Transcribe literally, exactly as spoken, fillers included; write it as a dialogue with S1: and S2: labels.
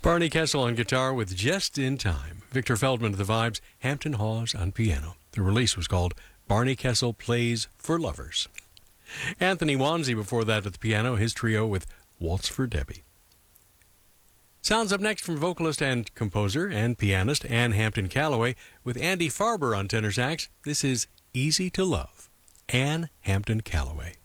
S1: Barney Kessel on guitar with Just in Time. Victor Feldman of the Vibes, Hampton Hawes on piano. The release was called Barney Kessel Plays for Lovers. Anthony Wanzi before that at the piano, his trio with Waltz for Debbie. Sounds up next from vocalist and composer and pianist Ann Hampton Callaway with Andy Farber on tenor sax. This is Easy to Love. Ann Hampton Callaway.